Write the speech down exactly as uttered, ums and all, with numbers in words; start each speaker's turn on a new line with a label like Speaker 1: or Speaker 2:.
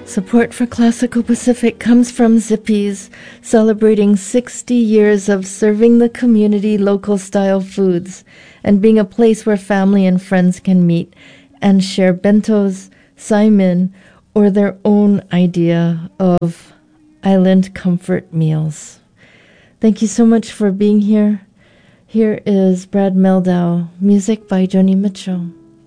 Speaker 1: Support for Classical Pacific comes from Zippy's, celebrating sixty years of serving the community local-style foods and being a place where family and friends can meet and share bentos, saimin, or their own idea of island comfort meals. Thank you so much for being here. Here is Brad Meldau, music by Joni Mitchell.